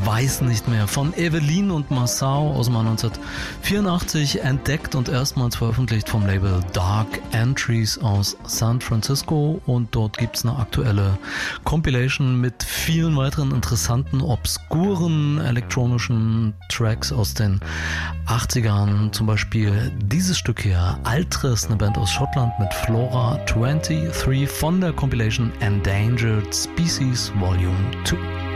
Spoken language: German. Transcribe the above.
weiß nicht mehr von Evelyn und Massau aus dem Jahr 1984 entdeckt und erstmals veröffentlicht vom Label Dark Entries aus San Francisco, und dort gibt es eine aktuelle Compilation mit vielen weiteren interessanten, obskuren elektronischen Tracks aus den 80ern, zum Beispiel dieses Stück hier, Altres, eine Band aus Schottland mit Flora 23 von der Compilation Endangered Species Volume 2.